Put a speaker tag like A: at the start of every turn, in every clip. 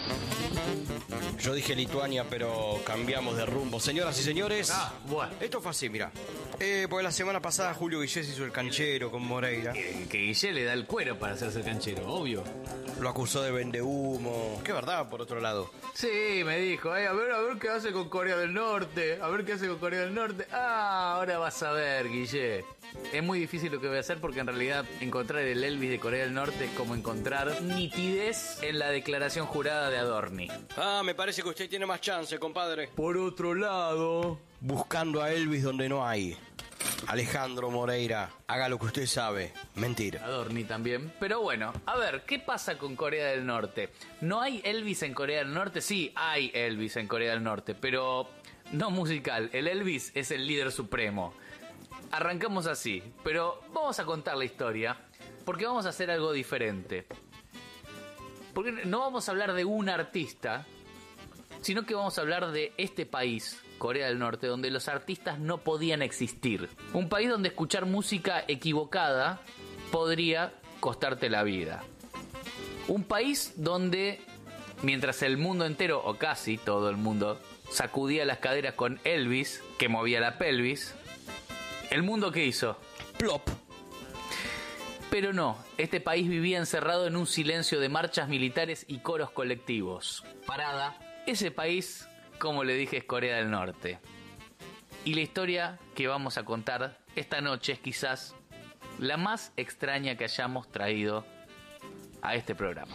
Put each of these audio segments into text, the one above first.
A: Yo dije Lituania, pero cambiamos de rumbo. Señoras y señores,
B: Bueno.
A: esto fue así, mira. Porque la semana pasada Julio Guillés hizo el canchero con Moreira.
B: Que Guille le da el cuero para hacerse el canchero, obvio.
A: Lo acusó de vendehumo. Qué verdad, por otro lado.
B: Sí, me dijo, a ver qué hace con Corea del Norte. A ver qué hace con Corea del Norte. Ahora vas a ver, Guille. Es muy difícil lo que voy a hacer porque en realidad encontrar el Elvis de Corea del Norte es como encontrar nitidez en la declaración jurada de Adorni.
A: Me parece que usted tiene más chance, compadre.
B: Por otro lado...
A: Buscando a Elvis donde no hay. Alejandro Moreira, haga lo que usted sabe. Mentira.
B: Adorni también. Pero bueno, a ver, ¿qué pasa con Corea del Norte? ¿No hay Elvis en Corea del Norte? Sí, hay Elvis en Corea del Norte, pero no musical. El Elvis es el líder supremo. Arrancamos así, pero vamos a contar la historia porque vamos a hacer algo diferente. Porque no vamos a hablar de un artista, sino que vamos a hablar de este país, Corea del Norte, donde los artistas no podían existir. Un país donde escuchar música equivocada podría costarte la vida. Un país donde, mientras el mundo entero, o casi todo el mundo, sacudía las caderas con Elvis, que movía la pelvis, ¿el mundo qué hizo?
A: Plop.
B: Pero no, este país vivía encerrado en un silencio de marchas militares y coros colectivos. Parada. Ese país, como le dije, es Corea del Norte. Y la historia que vamos a contar esta noche es quizás la más extraña que hayamos traído a este programa.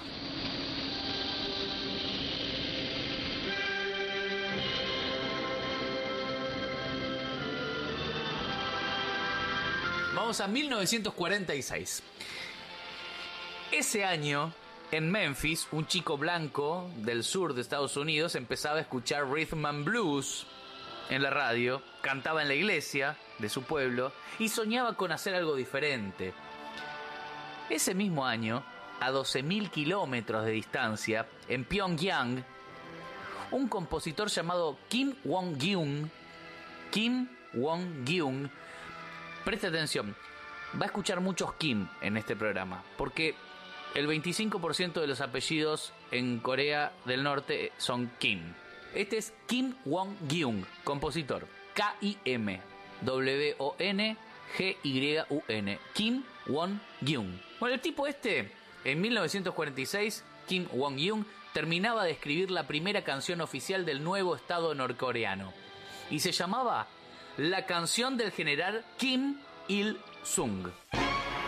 B: Vamos a 1946. Ese año, en Memphis, un chico blanco del sur de Estados Unidos empezaba a escuchar rhythm and blues en la radio, cantaba en la iglesia de su pueblo y soñaba con hacer algo diferente. Ese mismo año, a 12.000 kilómetros de distancia, en Pyongyang, un compositor llamado Kim Won-gyun, preste atención, va a escuchar muchos Kim en este programa, porque el 25% de los apellidos en Corea del Norte son Kim. Este es Kim Won-gyun, compositor. K-I-M W-O-N-G-Y-U-N. Kim Won-gyun. Bueno, el tipo este, en 1946, Kim Won-gyun terminaba de escribir la primera canción oficial del nuevo estado norcoreano. Y se llamaba La canción del general Kim Il-sung.